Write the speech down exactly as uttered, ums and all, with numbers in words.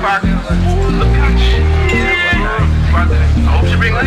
pockets. Look at shit. I hope she bring